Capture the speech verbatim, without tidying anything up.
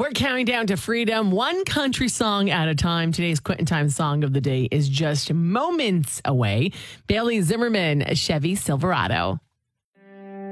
We're counting down to freedom, one country song at a time. Today's Quentin Time song of the day is just moments away. Bailey Zimmerman, Chevy Silverado.